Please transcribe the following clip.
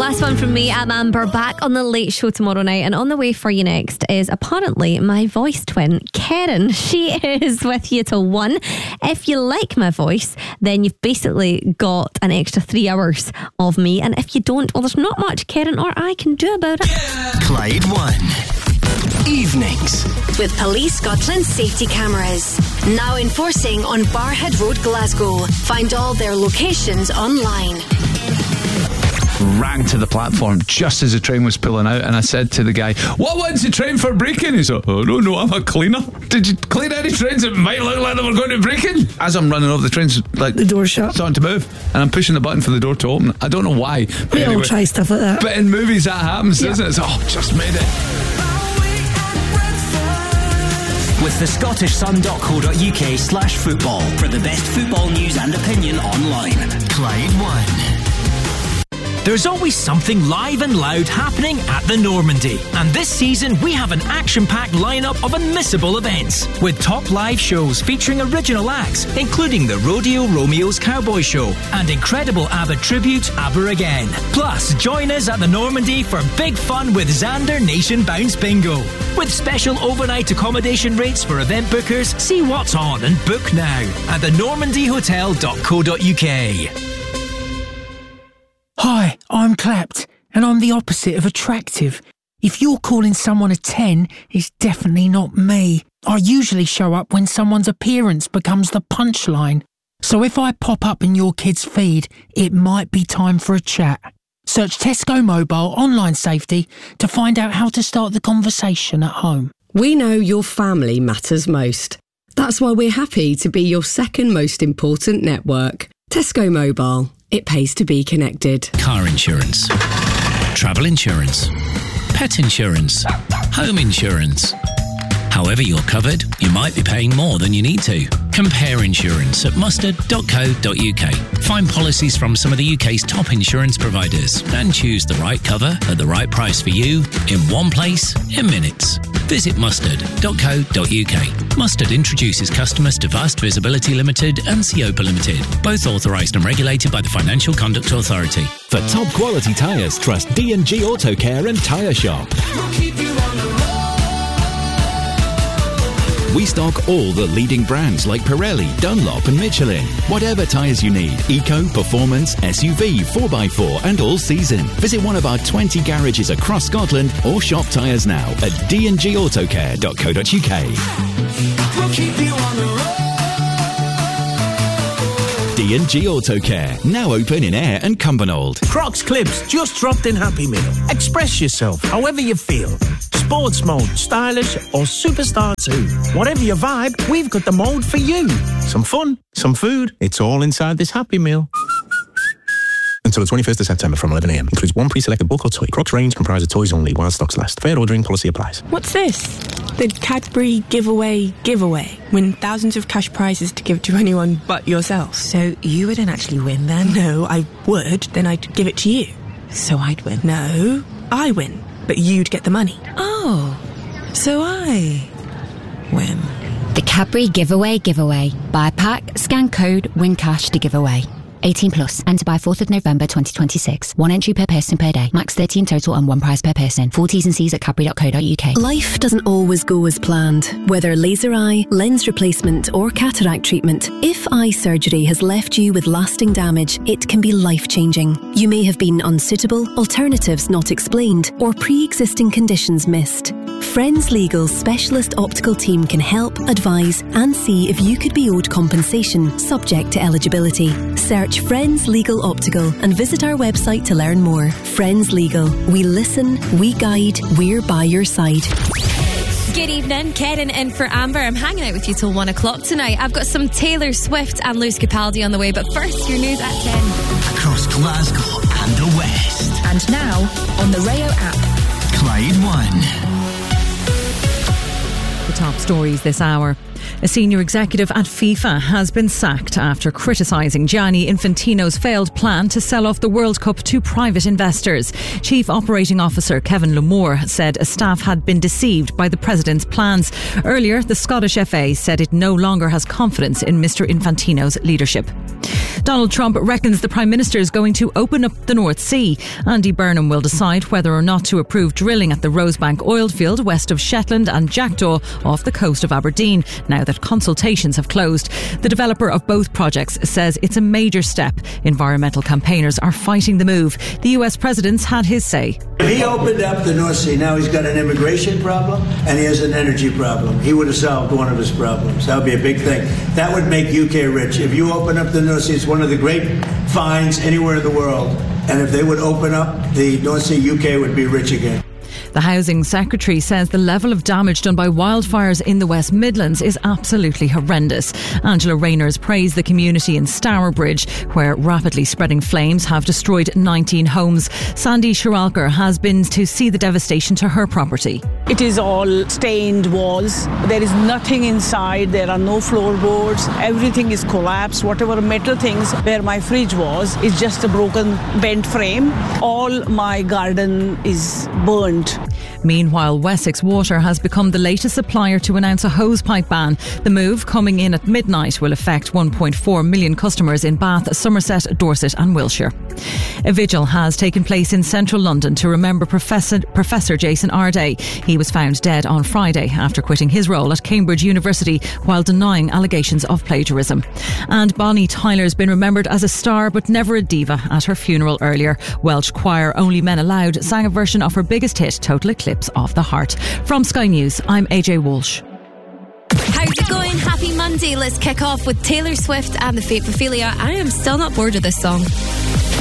Last one from me. I'm Amber, back on the Late Show tomorrow night, and on the way for you next is apparently my voice twin, Karen. She is with you till 1. If you like my voice, then you've basically got an extra 3 hours of me, and if you don't, well, there's not much Karen or I can do about it. Clyde One Evenings with Police Scotland safety cameras now enforcing on Barhead Road, Glasgow. Find all their locations online. Ran to the platform just as the train was pulling out, and I said to the guy, "What one's the train for breaking?" He said, "I don't know, I'm a cleaner." Did you clean any trains that might look like they were going to break in? As I'm running over, the train's like the door shut, starting to move, and I'm pushing the button for the door to open. I don't know why. We all try stuff like that. But in movies that happens, doesn't it? It's, just made it. With the scottishsun.co.uk/football for the best football news and opinion online. Clyde One. There's always something live and loud happening at the Normandy. And this season, we have an action-packed lineup of unmissable events, with top live shows featuring original acts, including the Rodeo Romeo's Cowboy Show and incredible ABBA tribute, ABBA Again. Plus, join us at the Normandy for big fun with Xander Nation Bounce Bingo. With special overnight accommodation rates for event bookers, see what's on and book now at thenormandyhotel.co.uk. Hi, I'm clapped, and I'm the opposite of attractive. If you're calling someone a 10, it's definitely not me. I usually show up when someone's appearance becomes the punchline. So if I pop up in your kid's feed, it might be time for a chat. Search Tesco Mobile Online Safety to find out how to start the conversation at home. We know your family matters most. That's why we're happy to be your second most important network. Tesco Mobile. It pays to be connected. Car insurance, travel insurance, pet insurance, home insurance. However you're covered, you might be paying more than you need to. Compare insurance at mustard.co.uk. Find policies from some of the UK's top insurance providers and choose the right cover at the right price for you in one place in minutes. Visit mustard.co.uk. Mustard introduces customers to Vast Visibility Limited and Seopa Limited, both authorised and regulated by the Financial Conduct Authority. For top quality tyres, trust D&G Auto Care and Tyre Shop. We'll keep you on the road. We stock all the leading brands like Pirelli, Dunlop and Michelin. Whatever tyres you need, eco, performance, SUV, 4x4 and all season. Visit one of our 20 garages across Scotland or shop tyres now at dngautocare.co.uk. We'll keep you on the road. D&G Autocare, now open in Ayr and Cumbernauld. Crocs Clips, just dropped in Happy Meal. Express yourself however you feel. Sports mode, stylish or superstar too. Whatever your vibe, we've got the mode for you. Some fun, some food, it's all inside this Happy Meal. Until the 21st of September from 11 a.m. Includes one pre-selected book or toy. Crocs range comprised of toys only while stocks last. Fair ordering policy applies. What's this? The Cadbury giveaway. Win thousands of cash prizes to give to anyone but yourself. So you wouldn't actually win then? No, I would. Then I'd give it to you. So I'd win? No, I win. But you'd get the money. Oh, so I win. The Cadbury giveaway. Buy a pack, scan code, win cash to give away. 18 plus. Enter by 4th of November 2026. One entry per person per day. Max 30 in total and one prize per person. Full T's and C's at cadbury.co.uk. Life doesn't always go as planned. Whether laser eye, lens replacement or cataract treatment, if eye surgery has left you with lasting damage, it can be life-changing. You may have been unsuitable, alternatives not explained, or pre-existing conditions missed. Friends Legal's specialist optical team can help, advise and see if you could be owed compensation, subject to eligibility. Search Friends Legal Optical and visit our website to learn more. Friends Legal. We listen, we guide, we're by your side. Good evening, Karen in for Amber. I'm hanging out with you till 1 o'clock tonight. I've got some Taylor Swift and Lewis Capaldi on the way, but first, your news at 10. Across Glasgow and the West. And now, on the Rayo app. Clyde One. The top stories this hour. A senior executive at FIFA has been sacked after criticising Gianni Infantino's failed plan to sell off the World Cup to private investors. Chief Operating Officer Kevin Lamore said a staff had been deceived by the president's plans. Earlier, the Scottish FA said it no longer has confidence in Mr. Infantino's leadership. Donald Trump reckons the Prime Minister is going to open up the North Sea. Andy Burnham will decide whether or not to approve drilling at the Rosebank oil field west of Shetland and Jackdaw off the coast of Aberdeen, now that consultations have closed. The developer of both projects says it's a major step. Environmental campaigners are fighting the move. The US President's had his say. If he opened up the North Sea, now he's got an immigration problem and he has an energy problem. He would have solved one of his problems. That would be a big thing. That would make UK rich. If you open up the North Sea, it's one of the great finds anywhere in the world. And if they would open up the North Sea, UK would be rich again. The Housing Secretary says the level of damage done by wildfires in the West Midlands is absolutely horrendous. Angela Rayner's praised the community in Stourbridge, where rapidly spreading flames have destroyed 19 homes. Sandy Shiralkar has been to see the devastation to her property. It is all stained walls. There is nothing inside. There are no floorboards. Everything is collapsed. Whatever metal things where my fridge was is just a broken, bent frame. All my garden is burned. Meanwhile, Wessex Water has become the latest supplier to announce a hosepipe ban. The move, coming in at midnight, will affect 1.4 million customers in Bath, Somerset, Dorset and Wiltshire. A vigil has taken place in central London to remember Professor Jason Arday. He was found dead on Friday after quitting his role at Cambridge University while denying allegations of plagiarism. And Bonnie Tyler's been remembered as a star but never a diva at her funeral earlier. Welsh choir Only Men Allowed sang a version of her biggest hit, Total Eclipse of the Heart. From Sky News, I'm AJ Walsh. How's it going? Happy Monday. Let's kick off with Taylor Swift and the Fate Ophelia. I am still not bored of this song.